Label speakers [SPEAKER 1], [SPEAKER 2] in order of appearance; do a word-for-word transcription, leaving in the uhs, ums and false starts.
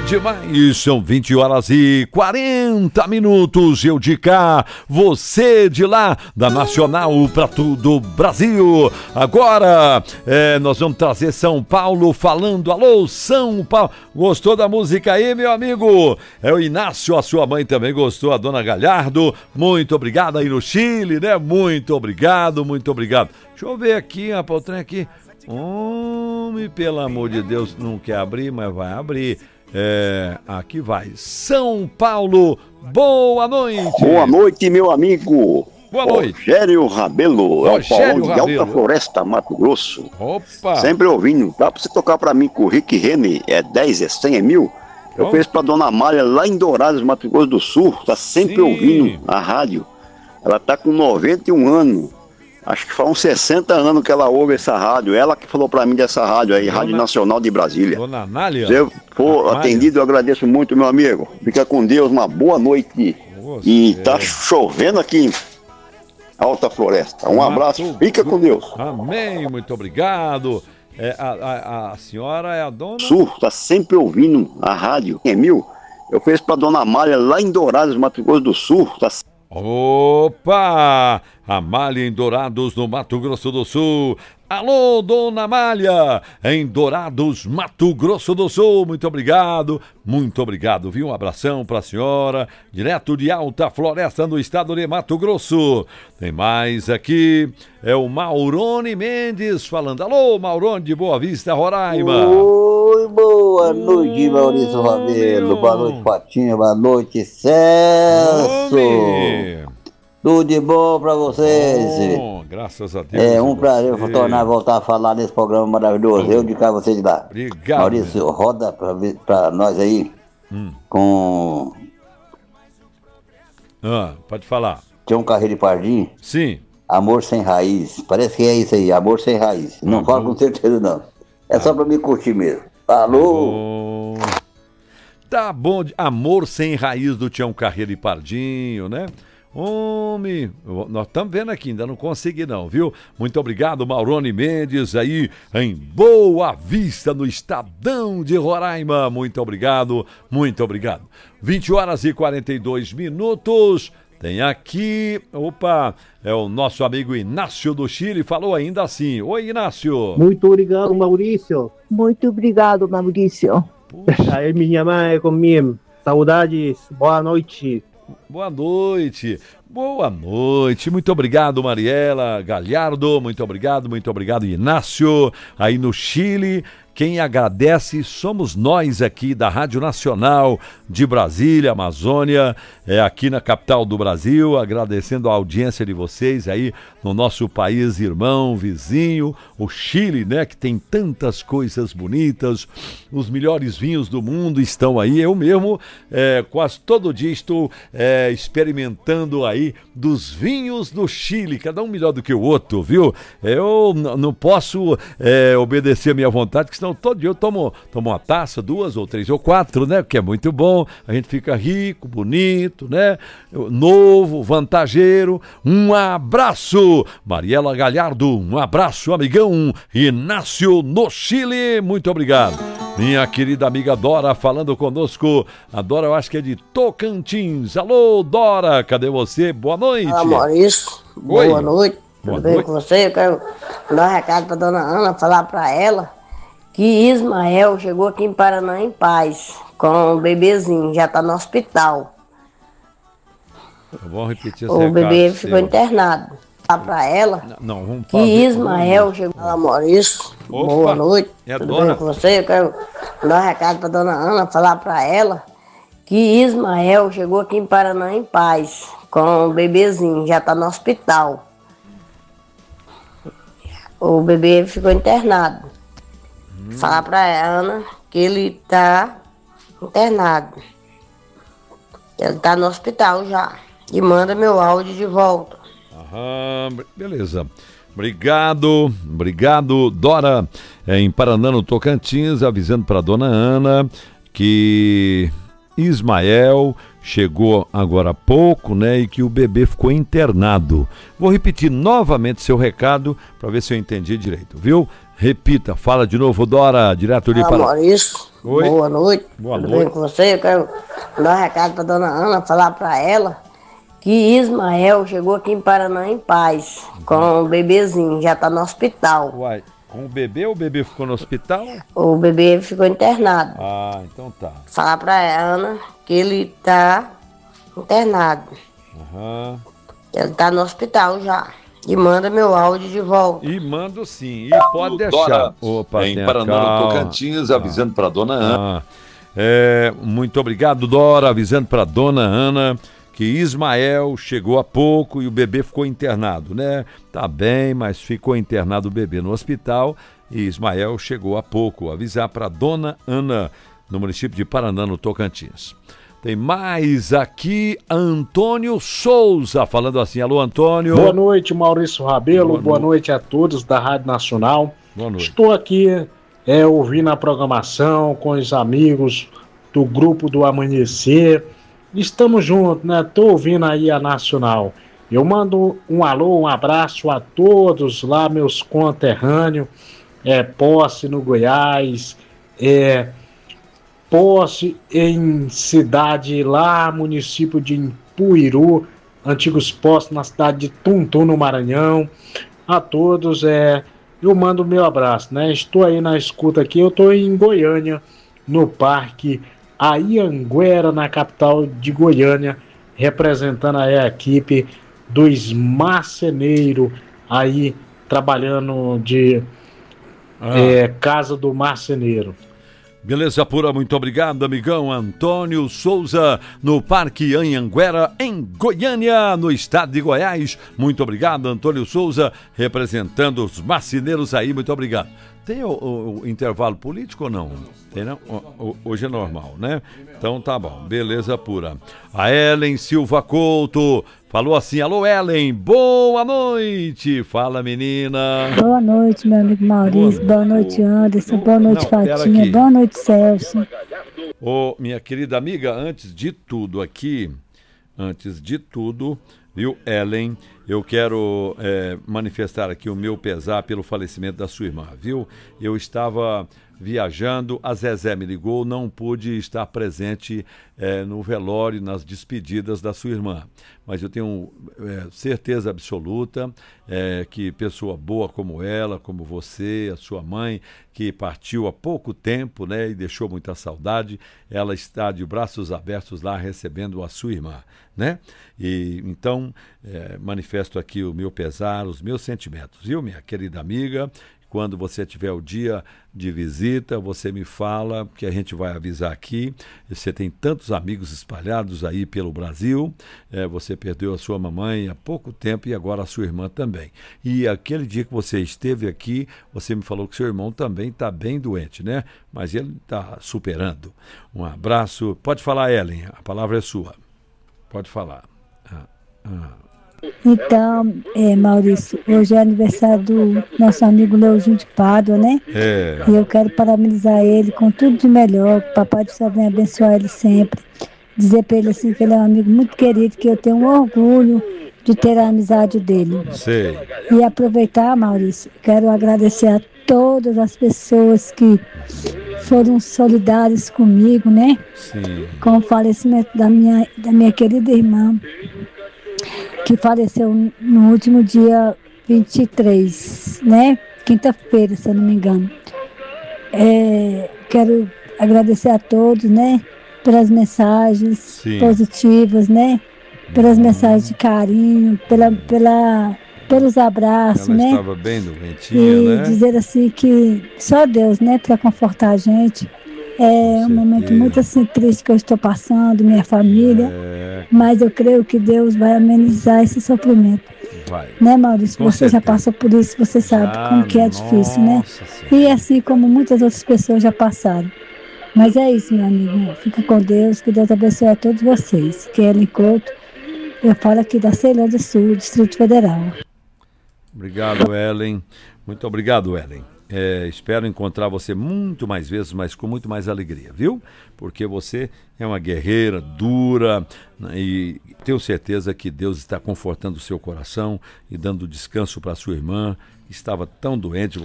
[SPEAKER 1] bom demais, são vinte horas e quarenta minutos, eu de cá, você de lá, da Nacional para todo o Brasil. Agora, é, nós vamos trazer São Paulo falando, alô São Paulo, gostou da música aí, meu amigo? É o Inácio, a sua mãe também gostou, a dona Galhardo, muito obrigado aí no Chile, né? Muito obrigado, muito obrigado. Deixa eu ver aqui, rapaz, o trem aqui. Homem, pelo amor de Deus, não quer abrir, mas vai abrir. É, aqui vai. São Paulo, boa noite.
[SPEAKER 2] Boa noite, meu amigo.
[SPEAKER 1] Boa noite.
[SPEAKER 2] Rogério Rabelo,
[SPEAKER 1] Rogério
[SPEAKER 2] é o Paulão de Alta Floresta, Mato Grosso.
[SPEAKER 1] Opa.
[SPEAKER 2] Sempre ouvindo. Dá pra você tocar pra mim com o Rick Rene, é dez, é cem, é mil? Eu oh. fiz pra Dona Amália lá em Dourados, Mato Grosso do Sul. Tá sempre Sim. ouvindo a rádio. Ela tá com noventa e um anos. Acho que faz uns sessenta anos que ela ouve essa rádio. Ela que falou pra mim dessa rádio aí, Dona... Rádio Nacional de Brasília.
[SPEAKER 1] Dona Anália?
[SPEAKER 2] Se eu for Anália. atendido, eu agradeço muito, meu amigo. Fica com Deus, uma boa noite. Você... E tá chovendo aqui em Alta Floresta. Um Mato... abraço, fica com Deus.
[SPEAKER 1] Amém, muito obrigado. É, a, a, a senhora é a dona...
[SPEAKER 2] Sul, tá sempre ouvindo a rádio. É mil? Eu fiz pra Dona Amália lá em Dourados, Mato Grosso do Sul. Tá...
[SPEAKER 1] Opa! Amália em Dourados, no Mato Grosso do Sul. Alô, Dona Amália, em Dourados, Mato Grosso do Sul. Muito obrigado, muito obrigado, viu? Um abração pra senhora, direto de Alta Floresta, no estado de Mato Grosso. Tem mais aqui, é o Maurone Mendes falando. Alô, Maurone de Boa Vista, Roraima.
[SPEAKER 3] Oi, boa noite, Maurício Rabelo. Boa noite, Patinha. Boa noite, Celso. Homem. Tudo de bom pra vocês.
[SPEAKER 1] Bom, graças a Deus.
[SPEAKER 3] É um prazer você. tornar a voltar a falar nesse programa maravilhoso. Oh. Eu de cá, você de lá.
[SPEAKER 1] Obrigado.
[SPEAKER 3] Maurício, meu. roda pra, pra nós aí hum. com...
[SPEAKER 1] Ah, pode falar.
[SPEAKER 3] Tinha um carreiro de Pardim.
[SPEAKER 1] Sim.
[SPEAKER 3] Amor Sem Raiz. Parece que é isso aí, Amor Sem Raiz. Não uhum. falo com certeza, não. É ah. só pra me curtir mesmo. Falou!
[SPEAKER 1] Tá bom. Tá bom. Amor Sem Raiz do Tião Carreiro e Pardinho, né? Homem, nós estamos vendo aqui, ainda não consegui não, viu? Muito obrigado, Maurone Mendes, aí em Boa Vista, no Estadão de Roraima. Muito obrigado, muito obrigado. vinte horas e quarenta e dois minutos. Tem aqui, opa, é o nosso amigo Inácio do Chile, falou ainda assim. Oi, Inácio.
[SPEAKER 4] Muito obrigado, Maurício.
[SPEAKER 5] Muito obrigado, Maurício.
[SPEAKER 4] Puxa. Aí minha mãe comigo. Saudades, boa noite.
[SPEAKER 1] Boa noite, boa noite, muito obrigado Mariela Galhardo, muito obrigado, muito obrigado Inácio, aí no Chile. Quem agradece somos nós aqui da Rádio Nacional de Brasília, Amazônia, é, aqui na capital do Brasil, agradecendo a audiência de vocês aí no nosso país irmão, vizinho, o Chile, né, que tem tantas coisas bonitas, os melhores vinhos do mundo estão aí, eu mesmo é, quase todo dia estou é, experimentando aí dos vinhos do Chile, cada um melhor do que o outro, viu? Eu n- não posso é, obedecer a minha vontade, que senão todo dia eu tomo, tomo uma taça, duas ou três ou quatro, né? Que é muito bom, a gente fica rico, bonito, né? Novo, vantageiro. Um abraço, Mariela Galhardo, um abraço, amigão. Inácio no Chile, muito obrigado. Minha querida amiga Dora falando conosco. A Dora eu acho que é de Tocantins. Alô, Dora, cadê você? Boa noite.
[SPEAKER 6] Olá, Maurício. Boa
[SPEAKER 1] Oi.
[SPEAKER 6] noite.
[SPEAKER 1] Boa
[SPEAKER 6] Tudo bem
[SPEAKER 1] noite.
[SPEAKER 6] com você? Eu quero dar um recado pra dona Ana, falar pra ela que Ismael chegou aqui em Paraná em paz, com o bebezinho, já tá no hospital.
[SPEAKER 1] Vamos repetir esse
[SPEAKER 6] O
[SPEAKER 1] recado
[SPEAKER 6] bebê
[SPEAKER 1] seu.
[SPEAKER 6] ficou internado. Falar pra ela
[SPEAKER 1] Não, não vamos
[SPEAKER 6] que
[SPEAKER 1] fazer.
[SPEAKER 6] Ismael chegou. Olá, Maurício.
[SPEAKER 1] Opa.
[SPEAKER 6] Boa noite.
[SPEAKER 1] É a
[SPEAKER 6] Tudo
[SPEAKER 1] dona?
[SPEAKER 6] bem com você? Eu quero dar um recado pra dona Ana, falar pra ela que Ismael chegou aqui em Paraná em paz, com o bebezinho, já tá no hospital. O bebê ficou internado. Hum. Falar pra Ana que ele tá internado. Ele tá no hospital já. E manda meu áudio de volta.
[SPEAKER 1] Aham, beleza. Obrigado, obrigado, Dora, é, em Paraná, no Tocantins, avisando para dona Ana que Ismael chegou agora há pouco, né, e que o bebê ficou internado. Vou repetir novamente seu recado para ver se eu entendi direito, viu? Repita, fala de novo, Dora, direto de
[SPEAKER 6] Fala,
[SPEAKER 1] para...
[SPEAKER 6] Maurício.
[SPEAKER 1] Oi.
[SPEAKER 6] Boa noite.
[SPEAKER 1] Boa
[SPEAKER 6] Tudo
[SPEAKER 1] noite.
[SPEAKER 6] bem com você? Eu quero dar um recado pra dona Ana, falar pra ela que Ismael chegou aqui em Paraná em paz,
[SPEAKER 1] Uhum.
[SPEAKER 6] com o bebezinho, já tá no hospital.
[SPEAKER 1] Uai, com o bebê, o bebê ficou no hospital?
[SPEAKER 6] O bebê ficou internado.
[SPEAKER 1] Ah, então tá.
[SPEAKER 6] Falar pra Ana que ele tá internado.
[SPEAKER 1] Aham.
[SPEAKER 6] Ele tá no hospital já. E manda meu áudio de volta.
[SPEAKER 1] E mando sim, e pode deixar.
[SPEAKER 7] Dora,
[SPEAKER 1] Opa,
[SPEAKER 7] em
[SPEAKER 1] tenha
[SPEAKER 7] Paraná, no
[SPEAKER 1] calma.
[SPEAKER 7] Tocantins, avisando para dona Ana.
[SPEAKER 1] Ah, é, muito obrigado, Dora, avisando para dona Ana que Ismael chegou há pouco e o bebê ficou internado, né? Tá bem, mas ficou internado o bebê no hospital e Ismael chegou há pouco. Avisar para dona Ana, no município de Paraná, no Tocantins. Tem mais aqui, Antônio Souza, falando assim. Alô, Antônio.
[SPEAKER 8] Boa noite, Maurício Rabelo.
[SPEAKER 1] Boa
[SPEAKER 8] Boa,
[SPEAKER 1] noite.
[SPEAKER 8] noite a todos da Rádio Nacional.
[SPEAKER 1] Boa noite.
[SPEAKER 8] Estou aqui é, ouvindo a programação com os amigos do Grupo do Amanhecer. Estamos juntos, né? Estou ouvindo aí a Nacional. Eu mando um alô, um abraço a todos lá, meus conterrâneos. É, Posse no Goiás, é... Posse em cidade lá, município de Impuiru, antigos postos na cidade de Tuntum, no Maranhão. A todos, é, eu mando o meu abraço, né? Estou aí na escuta aqui, eu estou em Goiânia, no Parque Anhanguera, na capital de Goiânia, representando aí a equipe dos marceneiros, aí trabalhando de
[SPEAKER 1] Ah.
[SPEAKER 8] é, Casa do Marceneiro.
[SPEAKER 1] Beleza pura, muito obrigado, amigão Antônio Souza, no Parque Anhanguera, em Goiânia, no estado de Goiás. Muito obrigado, Antônio Souza, representando os marceneiros aí, muito obrigado. Tem o, o- o intervalo político ou não? Tem não? O- o- hoje é normal, né? Então tá bom, beleza pura. A Ellen Silva Couto falou assim, alô Ellen, boa noite. Fala, menina.
[SPEAKER 5] Boa noite, meu amigo Maurício. Boa noite, Anderson. Boa noite,
[SPEAKER 1] Não, pera
[SPEAKER 5] Fatinha.
[SPEAKER 1] aqui.
[SPEAKER 5] Boa noite, Celso.
[SPEAKER 1] Ô, minha querida amiga, antes de tudo aqui, antes de tudo, viu, Ellen, eu quero é, manifestar aqui o meu pesar pelo falecimento da sua irmã, viu? Eu estava viajando, a Zezé me ligou, não pude estar presente é, no velório, nas despedidas da sua irmã. Mas eu tenho é, certeza absoluta é, que pessoa boa como ela, como você, a sua mãe, que partiu há pouco tempo, né, e deixou muita saudade, ela está de braços abertos lá recebendo a sua irmã, né? E então é, manifesto aqui o meu pesar, os meus sentimentos, viu, minha querida amiga? Quando você tiver o dia de visita, você me fala, que a gente vai avisar aqui. Você tem tantos amigos espalhados aí pelo Brasil. É, você perdeu a sua mamãe há pouco tempo e agora a sua irmã também. E aquele dia que você esteve aqui, você me falou que seu irmão também está bem doente, né? Mas ele está superando. Um abraço. Pode falar, Ellen, a palavra é sua. Pode falar. Ah, ah.
[SPEAKER 5] Então, é, Maurício, hoje é aniversário do nosso amigo Leozinho de Pádua, né?
[SPEAKER 1] É.
[SPEAKER 5] E eu quero parabenizar ele com tudo de melhor. Que o Papai do Céu venha abençoar ele sempre. Dizer para ele assim que ele é um amigo muito querido, que eu tenho um orgulho de ter a amizade dele.
[SPEAKER 1] Sei.
[SPEAKER 5] E aproveitar, Maurício, quero agradecer a todas as pessoas que foram solidárias comigo, né?
[SPEAKER 1] Sim.
[SPEAKER 5] Com o falecimento da minha, da minha querida irmã, que faleceu no último dia vinte e três, né? Quinta-feira, se eu não me engano. É, quero agradecer a todos, né? Pelas mensagens
[SPEAKER 1] Sim.
[SPEAKER 5] positivas, né? Pelas mensagens de carinho, pela, pela, pelos abraços,
[SPEAKER 1] Ela
[SPEAKER 5] né?
[SPEAKER 1] estava bem doentinha,
[SPEAKER 5] E
[SPEAKER 1] né?
[SPEAKER 5] dizer assim que só Deus, né, para confortar a gente. É um momento
[SPEAKER 1] certeza.
[SPEAKER 5] muito assim triste que eu estou passando, minha família,
[SPEAKER 1] É,
[SPEAKER 5] mas eu creio que Deus vai amenizar esse sofrimento.
[SPEAKER 1] vai.
[SPEAKER 5] Né, Maurício?
[SPEAKER 1] Com
[SPEAKER 5] Você já
[SPEAKER 1] certeza.
[SPEAKER 5] passou por isso, você sabe
[SPEAKER 1] Já,
[SPEAKER 5] como que é difícil, né?
[SPEAKER 1] nossa Senhora.
[SPEAKER 5] E assim como muitas outras pessoas já passaram. Mas é isso, meu amigo. Fica com Deus, que Deus abençoe a todos vocês. Kelly Couto, eu falo aqui da Ceilândia Sul, Distrito Federal.
[SPEAKER 1] Obrigado, Ellen. Muito obrigado, Ellen. É, espero encontrar você muito mais vezes, mas com muito mais alegria, viu? Porque você é uma guerreira, dura, né, e tenho certeza que Deus está confortando o seu coração e dando descanso para sua irmã, que estava tão doente.